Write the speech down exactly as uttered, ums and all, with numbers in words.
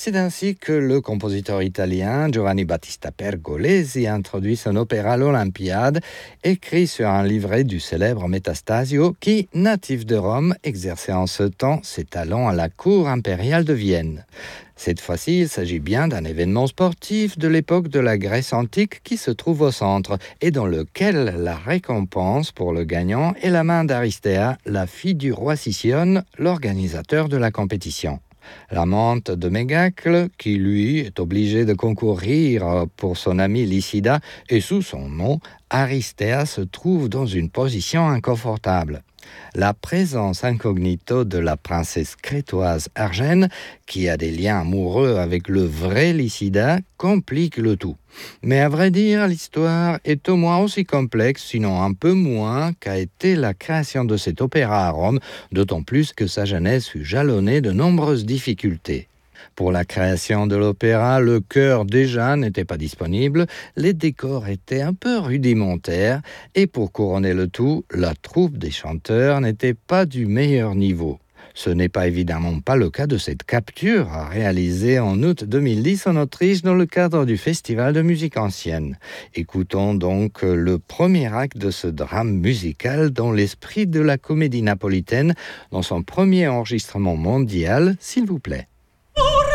C'est ainsi que le compositeur italien Giovanni Battista Pergolesi introduit son opéra à l'Olympiade, écrit sur un livret du célèbre Metastasio qui, natif de Rome, exerçait en ce temps ses talents à la cour impériale de Vienne. Cette fois-ci, il s'agit bien d'un événement sportif de l'époque de la Grèce antique qui se trouve au centre et dans lequel la récompense pour le gagnant est la main d'Aristea, la fille du roi Sicyone, l'organisateur de la compétition. L'amante de Mégacle, qui lui est obligé de concourir pour son amie Lycida, et sous son nom, Aristea se trouve dans une position inconfortable. La présence incognito de la princesse crétoise Argène, qui a des liens amoureux avec le vrai Lycida, complique le tout. Mais à vrai dire, l'histoire est au moins aussi complexe, sinon un peu moins, qu'a été la création de cet opéra à Rome, d'autant plus que sa genèse fut jalonnée de nombreuses difficultés. Pour la création de l'opéra, le chœur déjà n'était pas disponible, les décors étaient un peu rudimentaires et pour couronner le tout, la troupe des chanteurs n'était pas du meilleur niveau. Ce n'est pas évidemment pas le cas de cette capture réalisée en août deux mille dix en Autriche dans le cadre du Festival de musique ancienne. Écoutons donc le premier acte de ce drame musical dans l'esprit de la comédie napolitaine dans son premier enregistrement mondial, s'il vous plaît.